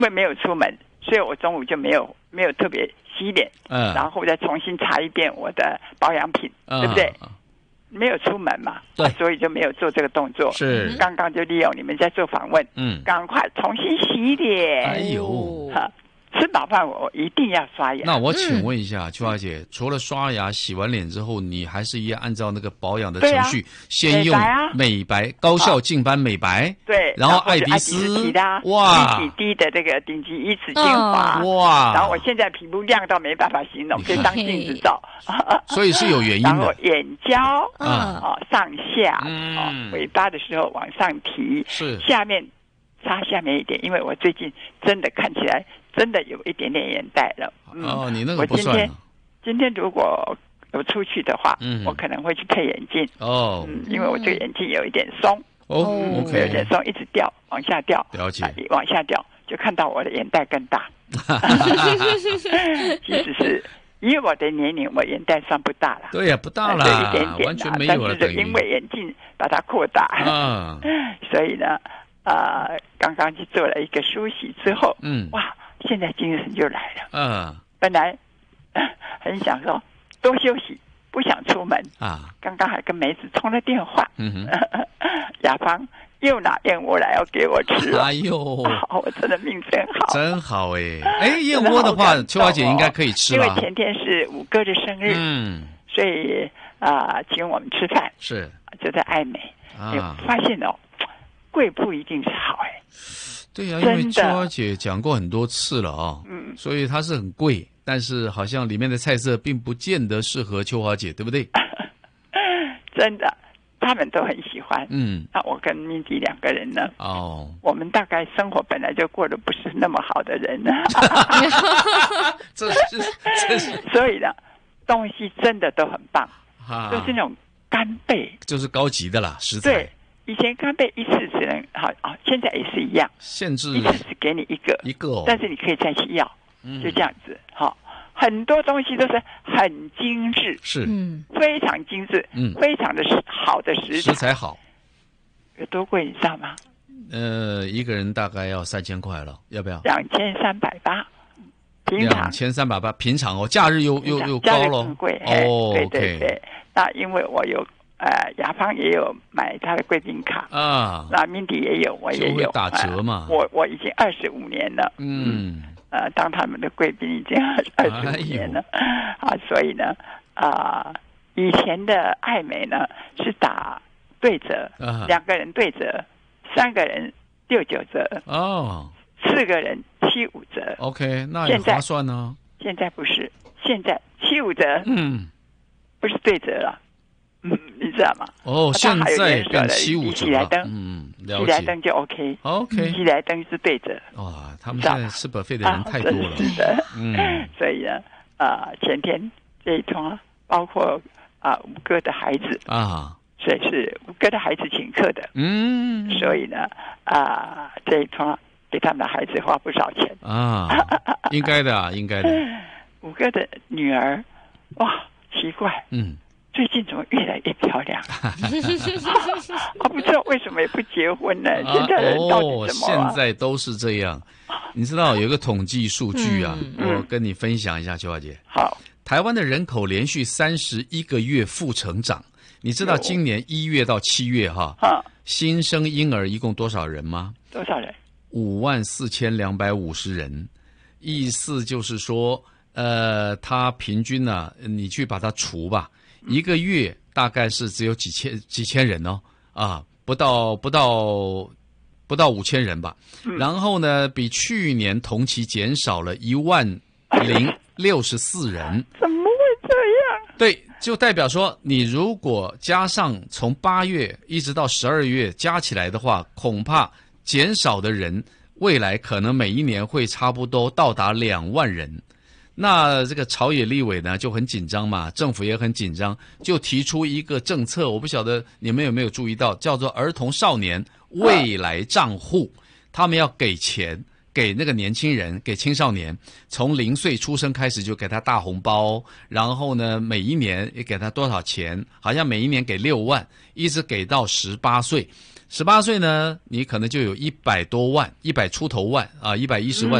因为没有出门，所以我中午就没有特别洗脸，然后再重新擦一遍我的保养品，对不对？没有出门嘛， 对， 所以就没有做这个动作。 是， 刚刚就利用你们在做访问，赶快重新洗脸。 哎呦， 吃饱饭我一定要刷牙。 那我请问一下，邱小姐，除了刷牙、洗完脸之后，你还是一样按照那个保养的程序，先用美白高效净斑美白， 对， 然后爱迪丝， 哇，1:1的这个顶级1齿精华， 哇， 然后我现在皮肤亮到没办法形容，可以当镜子照， 所以是有原因的。 然后眼胶，上下，尾巴的时候往上提， 是下面擦下面一点，因为我最近真的看起来。真的有一点点眼袋了。 你那个不算。 今天如果有出去的话，我可能会去配眼镜。因为我这个眼镜有一点松。 OK， 有点松，一直掉，往下掉。 了解。 往下掉，就看到我的眼袋更大。其实是以我的年龄，我眼袋算不大了。 对呀，不大了， 一点点， 完全没有了。 但是因为眼镜把它扩大。所以呢，刚刚去做了一个梳洗之后，哇。现在精神就来了。本来很想说多休息，不想出门啊。刚刚还跟梅子通了电话。雅芳又拿燕窝来要给我吃。 哎呦， 我真的命真好， 真好哎！燕窝的话，邱小姐应该可以吃了。 因为前天是5哥的生日，所以请我们吃饭， 是就在爱美。发现贵不一定是好对呀，因为邱小姐讲过很多次了啊，所以它是很贵，但是好像里面的菜色并不见得适合邱小姐，对不对？ 真的，他们都很喜欢。那我跟明迪2个人呢，我们大概生活本来就过得不是那么好的人呢。 这是， 所以呢，东西真的都很棒，都是那种干贝， 就是高级的啦，食材。 对。以前干贝一次只能现在也是一样， 限制一次只给你一个，但是你可以再去要，就这样子。很多东西都是很精致， 是， 非常精致，非常的好的食材好。 有多贵你知道吗？ 一个人大概要3000块了，要不要 ？2380，平常 2380，平常假日又高了， 更贵。 对。 那因为我有。雅芳也有买他的贵宾卡啊，那明迪也有，我也有打折嘛。 我已经25年了，当他们的贵宾已经25年了所以呢，以前的爱美呢是打对折，2个人对折，3个人69折，4个人75折。 OK， 那也划算呢。 现在不是，现在75折，不是对折了。你知道吗？ 现在变75折了。 喜来登就 OK， 喜来登是对折。 哇，他们现在吃buffet的人太多了。 是的，所以呢，前天这一通包括5哥的孩子所以是5哥的孩子请客的。所以呢，这一通给他们的孩子花不少钱应该的，应该的。 5哥的女儿，哇，奇怪，最近怎么越来越漂亮？不知道为什么也不结婚呢？现在人到底怎么现在都是这样。你知道有一个统计数据我跟你分享一下，邱小姐。 好， 台湾的人口连续31个月负成长。你知道今年1月到7月新生婴儿一共多少人吗？ 多少人 ？54250人。意思就是说，他平均你去把它除吧。一个月大概是只有几千人不到5000人吧。然后呢，比去年同期减少了10064人。 怎么会这样？ 对，就代表说，你如果加上从8月一直到12月加起来的话，恐怕减少的人未来可能每一年会差不多到达2万人。那这个朝野立委呢就很紧张嘛，政府也很紧张，就提出一个政策，我不晓得你们有没有注意到，叫做儿童少年未来账户。他们要给钱给那个年轻人，给青少年，从0岁出生开始就给他大红包，然后呢每一年也给他多少钱，好像每一年给6万，一直给到18岁。 18岁呢，你可能就有100多万，100出头万啊，110万